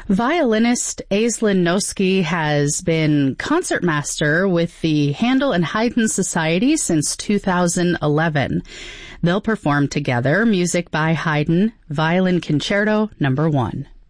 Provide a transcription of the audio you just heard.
Violinist Aislinn Noski has been concertmaster with the Handel and Haydn Society since 2011. They'll perform together music by Haydn, Violin Concerto No. 1.